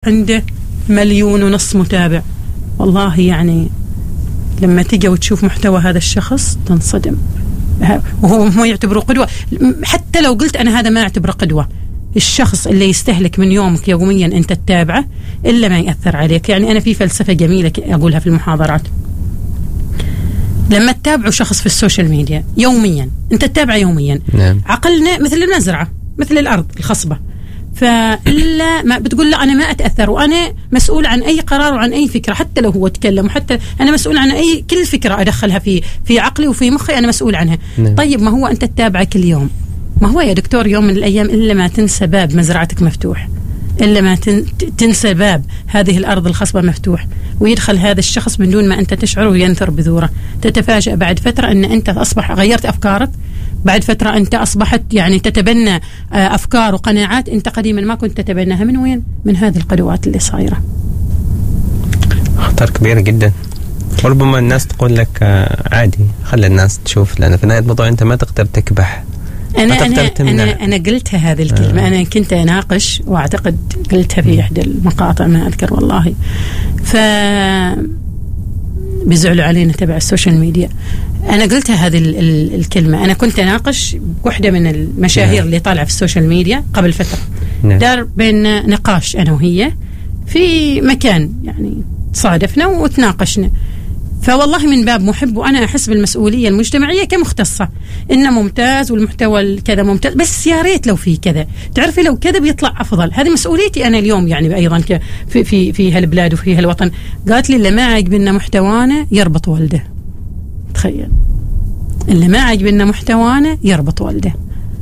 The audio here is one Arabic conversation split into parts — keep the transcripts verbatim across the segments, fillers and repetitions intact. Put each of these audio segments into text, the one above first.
عنده مليون ونص متابع. والله يعني لما تيجي وتشوف محتوى هذا الشخص تنصدم، وهو ما يعتبره قدوة. حتى لو قلت أنا هذا ما أعتبره قدوة، الشخص اللي يستهلك من يومك يوميا أنت تتابعه إلا ما يأثر عليك. يعني أنا في فلسفة جميلة أقولها في المحاضرات، لما تتابعوا شخص في السوشيال ميديا يوميا، أنت تتابعه يوميا، نعم. عقلنا مثل المزرعة، مثل الأرض الخصبة، فإلا ما بتقول لا أنا ما أتأثر، وأنا مسؤول عن أي قرار وعن أي فكرة، حتى لو هو تكلم، وحتى أنا مسؤول عن أي كل فكرة أدخلها في في عقلي وفي مخي، أنا مسؤول عنها. نعم. طيب ما هو أنت تتابعه كل يوم، ما هو يا دكتور يوم من الأيام إلا ما تنسى باب مزرعتك مفتوح، إلا ما تنسى باب هذه الأرض الخصبة مفتوح، ويدخل هذا الشخص من دون ما أنت تشعر وينثر بذوره. تتفاجأ بعد فترة أن أنت أصبح غيرت أفكارك، بعد فترة أنت أصبحت يعني تتبنى أفكار وقناعات أنت قديما ما كنت تتبناها. من وين؟ من هذه القدوات اللي صايرة. خطر كبير جدا. وربما الناس تقول لك عادي خلي الناس تشوف، لأن في نهاية الموضوع أنت ما تقدر تكبح. أنا أنا أنا أنا قلتها هذه الكلمة. آه. أنا كنت أناقش وأعتقد قلتها في إحدى المقاطع ما أذكر والله، ف بيزعلوا علينا تبع السوشيال ميديا. أنا قلتها هذه ال ال الكلمة. أنا كنت أناقش واحدة من المشاهير نعم. اللي طالعة في السوشيال ميديا قبل فترة. نعم. دار بين نقاش أنا وهي في مكان، يعني تصادفنا وتناقشنا، فوالله من باب محب وأنا أحس بالمسؤولية المجتمعية كمختصة إنه ممتاز والمحتوى كذا ممتاز، بس يا ريت لو في كذا، تعرفي لو كذا بيطلع أفضل. هذه مسؤوليتي أنا اليوم يعني أيضا في في في هالبلاد وفي هالوطن. قالت لي اللي ما عجبنا محتوانا يربط ولده. تخيل، اللي ما عجبنا محتوانا يربط ولده.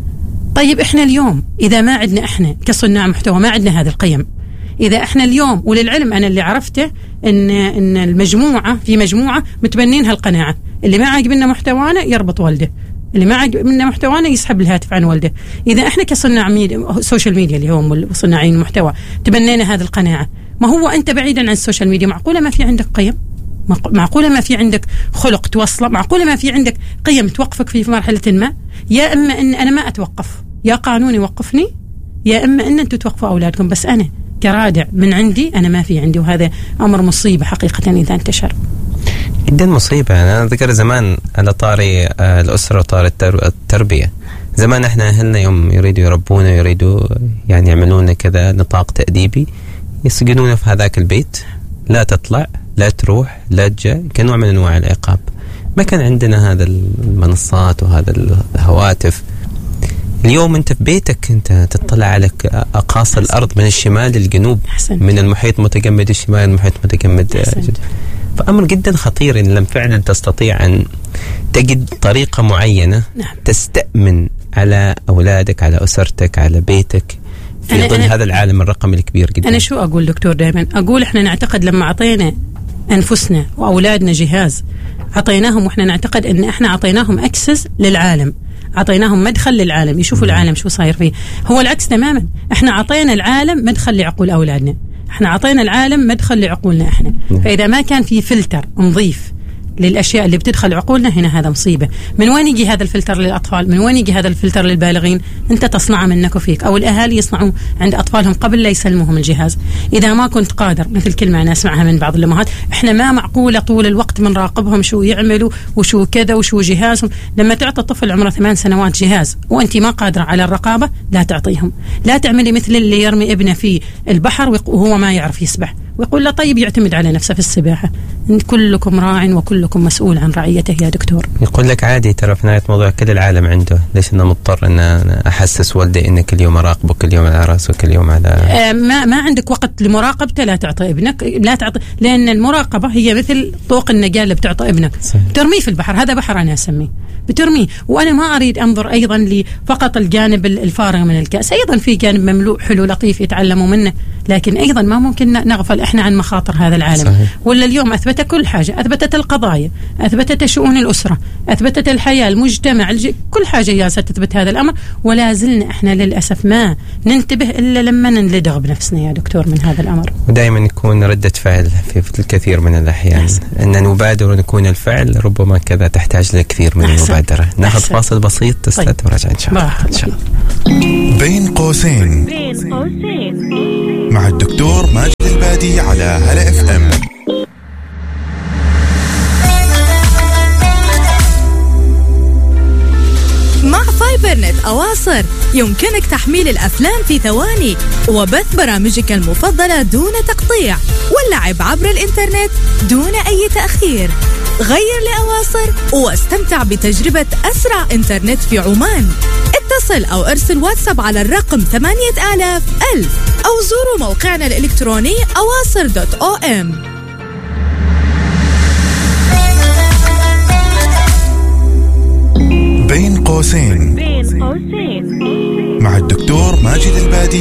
طيب إحنا اليوم إذا ما عندنا إحنا كصناع محتوى ما عندنا هذه القيم، إذا إحنا اليوم، وللعلم أنا اللي عرفته إن إن المجموعة في مجموعة متبنين هالقناعة، اللي ما عاجبنا محتوانا يربط ولده، اللي ما عاجبنا محتوانا يسحب الهاتف عن ولده. إذا إحنا كصناع ميديا سوشيال ميديا اللي هم صناعين المحتوى تبنينا هذه القناعة، ما هو أنت بعيدا عن السوشيال ميديا معقولة ما في عندك قيم؟ معقولة ما في عندك خلق توصله؟ معقولة ما في عندك قيم توقفك في مرحلة ما؟ يا إما إن أنا ما أتوقف، يا قانون يوقفني، يا إما إن أنتوا توقفوا أولادكم، بس أنا كرادع من عندي أنا ما في عندي، وهذا أمر مصيبة حقيقة إذا انتشر. جدا مصيبة. أنا أذكر زمان على طاري الأسرة وطاري التربية، زمان إحنا أهلنا يوم يريدوا يربونا يريدوا يعني يعملون كذا نطاق تأديبي يسجنونا في هذاك البيت، لا تطلع لا تروح لا تجا، كنوع من أنواع العقاب. ما كان عندنا هذا المنصات وهذا الهواتف. اليوم أنت في بيتك أنت تطلع على أقاصي الأرض من الشمال للجنوب، أحسنت. من المحيط متجمد الشمال المحيط متجمد جنوب. فأمر جدا خطير إن لم فعلا تستطيع أن تجد طريقة معينة نعم. تستأمن على أولادك على أسرتك على بيتك في ظل هذا العالم الرقمي الكبير جدا. أنا شو أقول دكتور؟ دائما أقول إحنا نعتقد لما عطينا أنفسنا وأولادنا جهاز عطيناهم، وإحنا نعتقد إن إحنا عطيناهم أكسس للعالم، عطيناهم مدخل للعالم يشوفوا العالم شو صاير فيه. هو العكس تماما، احنا عطينا العالم مدخل لعقول أولادنا، احنا عطينا العالم مدخل لعقولنا احنا. فإذا ما كان في فلتر نظيف للأشياء اللي بتدخل عقولنا هنا هذا مصيبة. من وين يجي هذا الفلتر للأطفال؟ من وين يجي هذا الفلتر للبالغين؟ أنت تصنعه منك وفيك، أو الأهالي يصنعوا عند أطفالهم قبل لا يسلموهم الجهاز. إذا ما كنت قادر، مثل كلمة أنا أسمعها من بعض الأمهات، إحنا ما معقولة طول الوقت بنراقبهم شو يعملوا وشو كذا وشو جهازهم. لما تعطي طفل عمره ثمان سنوات جهاز وأنت ما قادرة على الرقابة لا تعطيهم. لا تعملي مثل اللي يرمي ابنه في البحر وهو ما يعرف يسبح ويقول له طيب يعتمد على نفسه في السباحة. كلكم راع وكلكم مسؤول عن رعيته يا دكتور. يقول لك عادي ترى في نهاية موضوع كل العالم عنده، ليش أنا مضطر أن أنا أحسس والدي إن كل يوم أراقبه كل يوم على رأسه كل يوم على آه ما ما عندك وقت لمراقبته. لا تعطي ابنك، لا تعطي، لأن المراقبة هي مثل طوق النجاة اللي بتعطي ابنك. صحيح. ترميه في البحر، هذا بحر أنا أسميه، بترميه. وأنا ما أريد أنظر أيضا لفقط الجانب الفارغ من الكأس، أيضا في جانب مملوء حلو لطيف يتعلموا منه، لكن أيضا ما ممكن نغفل إحنا عن مخاطر هذا العالم. صحيح. ولا اليوم أثبت كل حاجة، أثبتت القضايا، أثبتت شؤون الأسرة، أثبتت الحياة، المجتمع، الج... كل حاجة جالسة تثبت هذا الأمر، ولا زلنا إحنا للأسف ما ننتبه إلا لما نلدغ بنفسنا يا دكتور من هذا الأمر. ودائما يكون ردة فعل في الكثير من الأحيان. أحسن. أن نبادر ونكون الفعل ربما كذا تحتاج لكثير من أحسن. المبادرة. ناخذ فاصل بسيط تستطيع طيب. وراجع إن شاء الله. إن شاء الله. بين قوسين مع الدكتور ماجد أواصر يمكنك تحميل الأفلام في ثواني وبث برامجك المفضلة دون تقطيع واللعب عبر الإنترنت دون أي تأخير. غير لأواصر واستمتع بتجربة أسرع إنترنت في عمان. اتصل أو ارسل واتساب على الرقم ثمانية آلاف ألف أو زوروا موقعنا الإلكتروني أواصر دوت أو إم. بين قوسين مع الدكتور ماجد البادي.